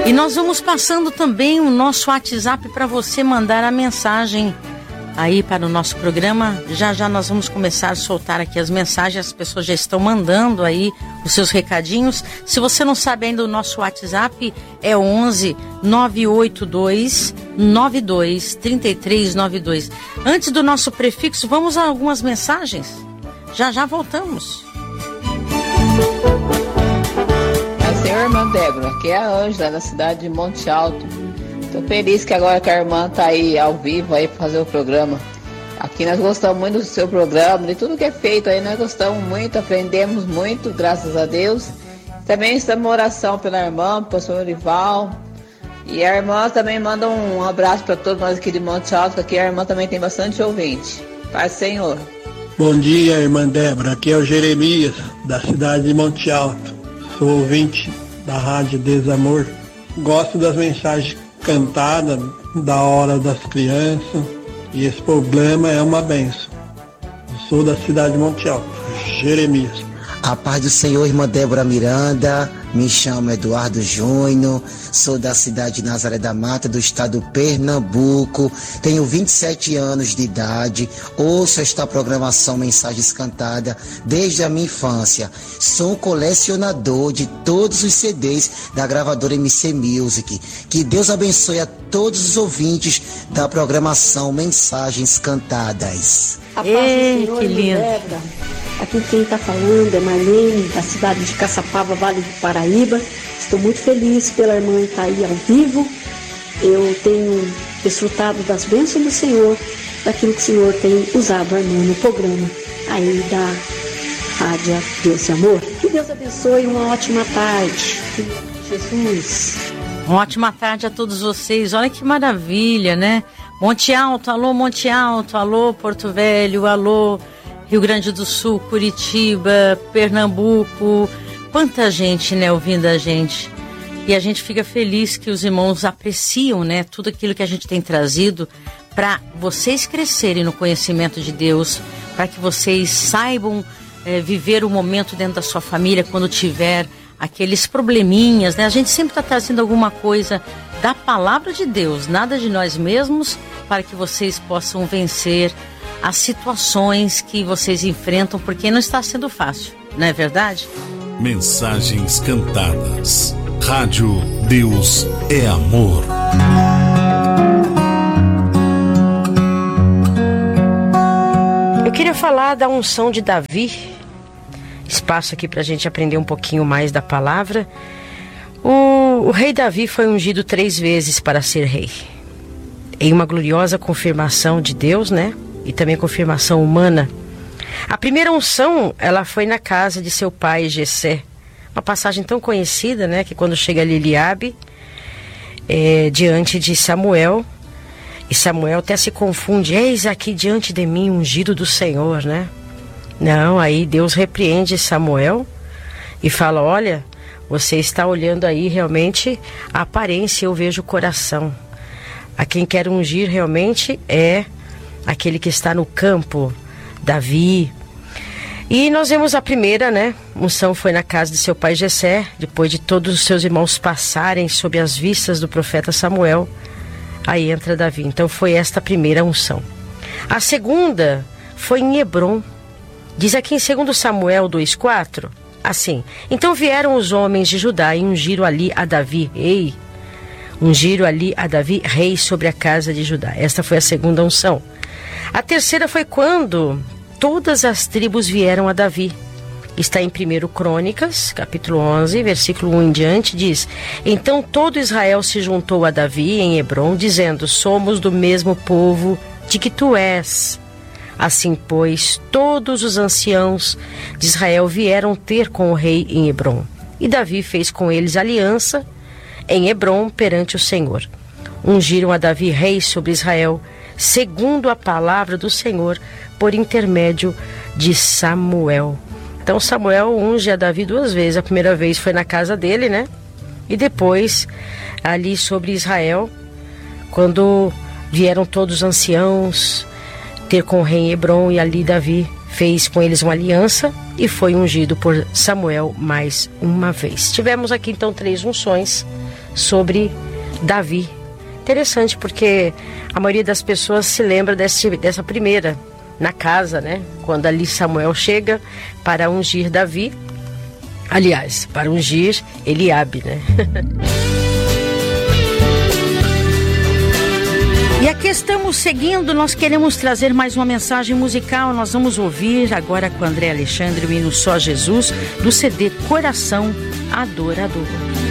E nós vamos passando também o nosso WhatsApp para você mandar a mensagem aí para o nosso programa. Já já nós vamos começar a soltar aqui as mensagens, as pessoas já estão mandando aí os seus recadinhos. Se você não sabe ainda, o nosso WhatsApp é 11 982 92 33 92. Antes do nosso prefixo, vamos a algumas mensagens? Já já voltamos. Senhor, irmã Débora, aqui é a Ângela, da cidade de Monte Alto. Estou feliz que agora que a irmã está aí ao vivo aí para fazer o programa. Aqui nós gostamos muito do seu programa, de tudo que é feito aí, nós gostamos muito, aprendemos muito, graças a Deus. Também estamos em oração pela irmã, pelo pastor Orival. E a irmã também manda um abraço para todos nós aqui de Monte Alto, que aqui a irmã também tem bastante ouvinte. Paz, Senhor. Bom dia, irmã Débora, aqui é o Jeremias, da cidade de Monte Alto. Sou ouvinte da Rádio Desamor. Gosto das mensagens cantadas, da hora das crianças. E esse programa é uma bênção. Sou da cidade de Monte Alto, Jeremias. A paz do Senhor, irmã Débora Miranda. Me chamo Eduardo Júnior, sou da cidade de Nazaré da Mata, do estado do Pernambuco, tenho 27 anos de idade, ouço esta programação Mensagens Cantadas desde a minha infância. Sou um colecionador de todos os CDs da gravadora MC Music. Que Deus abençoe a todos os ouvintes da programação Mensagens Cantadas. A paz do Senhor, que lindo. Débora. Aqui quem está falando é Marlene, da cidade de Caçapava, Vale do Paraíba. Estou muito feliz pela irmã estar aí ao vivo. Eu tenho desfrutado das bênçãos do Senhor, daquilo que o Senhor tem usado a irmã no programa aí da Rádio Deus e Amor. Que Deus abençoe, uma ótima tarde. Jesus. Uma ótima tarde a todos vocês. Olha que maravilha, né? Monte Alto, alô Porto Velho, alô Rio Grande do Sul, Curitiba, Pernambuco, quanta gente, né, ouvindo a gente. E a gente fica feliz que os irmãos apreciam, né, tudo aquilo que a gente tem trazido para vocês crescerem no conhecimento de Deus, para que vocês saibam viver o momento dentro da sua família quando tiver aqueles probleminhas, né? A gente sempre está trazendo alguma coisa da palavra de Deus, nada de nós mesmos, para que vocês possam vencer as situações que vocês enfrentam, porque não está sendo fácil, não é verdade? Mensagens Cantadas. Rádio Deus é Amor. Eu queria falar da unção de Davi. Espaço aqui para a gente aprender um pouquinho mais da palavra. O rei Davi foi ungido 3 vezes para ser rei. Em uma gloriosa confirmação de Deus, né? E também confirmação humana. A primeira unção, ela foi na casa de seu pai Jessé. Uma passagem tão conhecida, né? Que quando chega ali Eliabe, diante de Samuel, e Samuel até se confunde: eis aqui diante de mim ungido do Senhor, né? Não, aí Deus repreende Samuel e fala: olha, você está olhando aí realmente a aparência, eu vejo o coração. A quem quer ungir realmente é aquele que está no campo, Davi. E nós vemos a primeira, né? Unção foi na casa de seu pai Jessé, depois de todos os seus irmãos passarem sob as vistas do profeta Samuel. Aí entra Davi. Então foi esta a primeira unção. A segunda foi em Hebrom. Diz aqui em 2 Samuel 2,4, assim: então vieram os homens de Judá e ungiram ali a Davi rei. Ungiram ali a Davi rei sobre a casa de Judá. Esta foi a segunda unção. A terceira foi quando todas as tribos vieram a Davi. Está em 1 Crônicas, capítulo 11, versículo 1 em diante, diz: então todo Israel se juntou a Davi em Hebrom, dizendo: somos do mesmo povo de que tu és. Assim, pois, todos os anciãos de Israel vieram ter com o rei em Hebrom. E Davi fez com eles aliança em Hebrom perante o Senhor. Ungiram a Davi rei sobre Israel, segundo a palavra do Senhor, por intermédio de Samuel. Então Samuel unge a Davi 2 vezes. A primeira vez foi na casa dele, né? E depois ali sobre Israel, quando vieram todos os anciãos ter com o rei em Hebrom, e ali Davi fez com eles uma aliança e foi ungido por Samuel mais uma vez. Tivemos aqui então 3 unções sobre Davi. Interessante, porque a maioria das pessoas se lembra dessa primeira, na casa, né? Quando ali Samuel chega para ungir Davi. Aliás, para ungir Eliabe, né? E aqui estamos seguindo, nós queremos trazer mais uma mensagem musical. Nós vamos ouvir agora com André Alexandre o hino Só Jesus, do CD Coração Adorador.